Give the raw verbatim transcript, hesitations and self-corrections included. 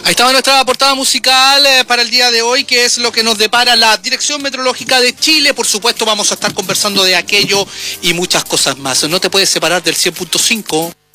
Ahí estaba nuestra portada musical eh, para el día de hoy, que es lo que nos depara la Dirección Meteorológica de Chile. Por supuesto, vamos a estar conversando de aquello y muchas cosas más. No te puedes separar del cien punto cinco.